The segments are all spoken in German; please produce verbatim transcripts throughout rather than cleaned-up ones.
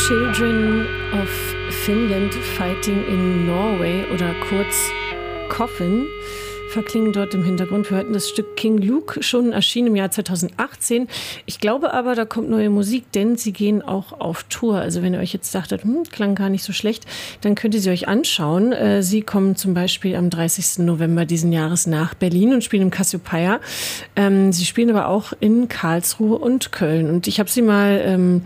Children of Finland Fighting in Norway oder kurz Coffin verklingen dort im Hintergrund. Wir hörten das Stück King Luke, schon erschienen im Jahr zweitausendachtzehn. Ich glaube aber, da kommt neue Musik, denn sie gehen auch auf Tour. Also wenn ihr euch jetzt dachtet, hm, klang gar nicht so schlecht, dann könnt ihr sie euch anschauen. Sie kommen zum Beispiel am dreißigsten November diesen Jahres nach Berlin und spielen im Cassiopeia. Sie spielen aber auch in Karlsruhe und Köln. Und ich habe sie mal... Ähm,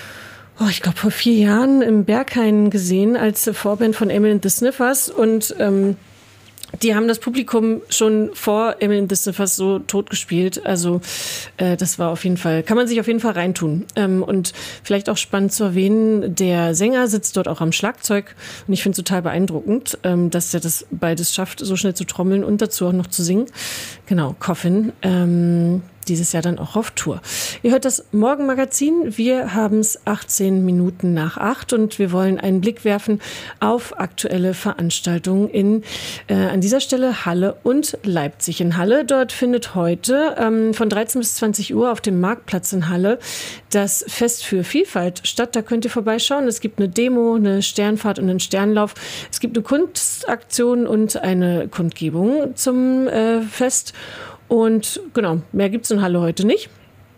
Oh, ich glaube, vor vier Jahren im Berghain gesehen als Vorband von Emily and the Sniffers. Und ähm, die haben das Publikum schon vor Emily and the Sniffers so tot gespielt. Also äh, das war auf jeden Fall, kann man sich auf jeden Fall reintun. Ähm, und vielleicht auch spannend zu erwähnen, der Sänger sitzt dort auch am Schlagzeug. Und ich finde es total beeindruckend, ähm, dass er das beides schafft, so schnell zu trommeln und dazu auch noch zu singen. Genau, Coffin. Ähm, dieses Jahr dann auch auf Tour. Ihr hört das Morgenmagazin. Wir haben es achtzehn Minuten nach acht und wir wollen einen Blick werfen auf aktuelle Veranstaltungen in, äh, an dieser Stelle Halle und Leipzig. In Halle, dort findet heute ähm, von dreizehn bis zwanzig Uhr auf dem Marktplatz in Halle das Fest für Vielfalt statt. Da könnt ihr vorbeischauen. Es gibt eine Demo, eine Sternfahrt und einen Sternlauf. Es gibt eine Kunstaktion und eine Kundgebung zum äh, Fest. Und genau, mehr gibt es in Halle heute nicht.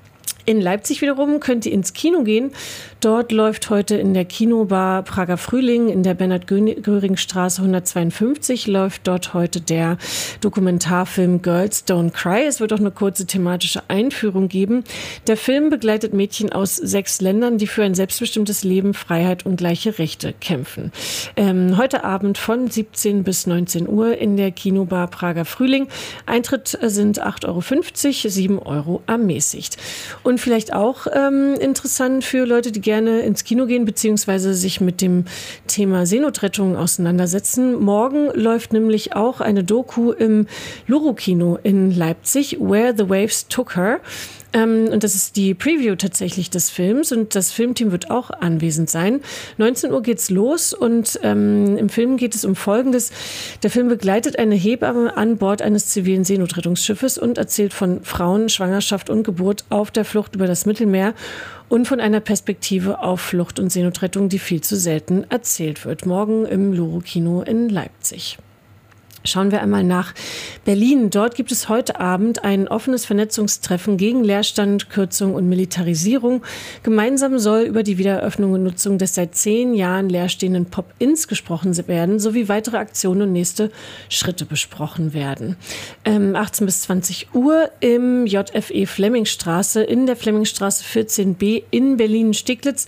In Leipzig wiederum könnt ihr ins Kino gehen. Dort läuft heute in der Kinobar Prager Frühling in der Bernhard-Göring-Straße hundertzweiundfünfzig läuft dort heute der Dokumentarfilm Girls Don't Cry. Es wird auch eine kurze thematische Einführung geben. Der Film begleitet Mädchen aus sechs Ländern, die für ein selbstbestimmtes Leben, Freiheit und gleiche Rechte kämpfen. Ähm, heute Abend von siebzehn bis neunzehn Uhr in der Kinobar Prager Frühling. Eintritt sind acht Euro fünfzig, sieben Euro ermäßigt. Und vielleicht auch ähm, interessant für Leute, die gerne ins Kino gehen, beziehungsweise sich mit dem Thema Seenotrettung auseinandersetzen. Morgen läuft nämlich auch eine Doku im Luro-Kino in Leipzig, Where the Waves Took Her. Ähm, und das ist die Preview tatsächlich des Films und das Filmteam wird auch anwesend sein. neunzehn Uhr geht's los und ähm, im Film geht es um Folgendes. Der Film begleitet eine Hebamme an Bord eines zivilen Seenotrettungsschiffes und erzählt von Frauen, Schwangerschaft und Geburt auf der Flucht über das Mittelmeer und von einer Perspektive auf Flucht und Seenotrettung, die viel zu selten erzählt wird. Morgen im Luro-Kino in Leipzig. Schauen wir einmal nach Berlin. Dort gibt es heute Abend ein offenes Vernetzungstreffen gegen Leerstand, Kürzung und Militarisierung. Gemeinsam soll über die Wiedereröffnung und Nutzung des seit zehn Jahren leerstehenden Pop-Ins gesprochen werden, sowie weitere Aktionen und nächste Schritte besprochen werden. Ähm, achtzehn bis zwanzig Uhr im J F E Flemmingstraße, in der Flemmingstraße vierzehn b in Berlin-Steglitz.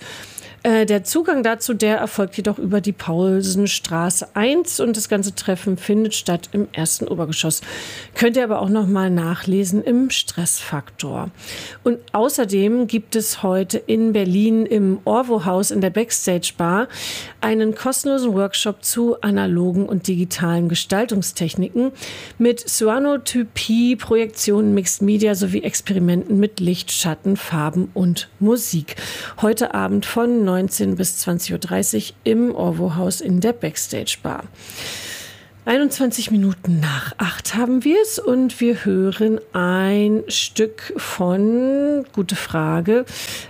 Der Zugang dazu, der erfolgt jedoch über die Paulsenstraße eins und das ganze Treffen findet statt im ersten Obergeschoss. Könnt ihr aber auch noch mal nachlesen im Stressfaktor. Und außerdem gibt es heute in Berlin im Orwo-Haus in der Backstage Bar einen kostenlosen Workshop zu analogen und digitalen Gestaltungstechniken mit Cyanotypie, Projektionen, Mixed Media sowie Experimenten mit Licht, Schatten, Farben und Musik. Heute Abend von neunzehn bis zwanzig Uhr dreißig im Orwo-Haus in der Backstage Bar. einundzwanzig Minuten nach acht haben wir es und wir hören ein Stück von, gute Frage,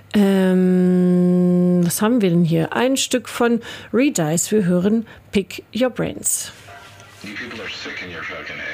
ähm, was haben wir denn hier? Ein Stück von Redice. Wir hören Pick Your Brains. You people are sick in your fucking head.